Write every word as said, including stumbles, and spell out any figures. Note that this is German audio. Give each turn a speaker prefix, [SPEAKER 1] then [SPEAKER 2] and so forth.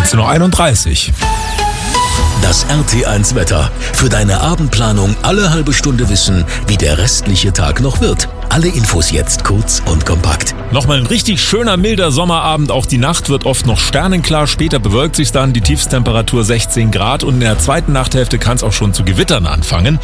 [SPEAKER 1] neunzehn Uhr einunddreißig.
[SPEAKER 2] Das R T eins Wetter. Für deine Abendplanung alle halbe Stunde wissen, wie der restliche Tag noch wird. Alle Infos jetzt kurz und kompakt.
[SPEAKER 1] Nochmal ein richtig schöner, milder Sommerabend. Auch die Nacht wird oft noch sternenklar. Später bewölkt sich dann, die Tiefstemperatur sechzehn Grad. Und in der zweiten Nachthälfte kann es auch schon zu Gewittern anfangen.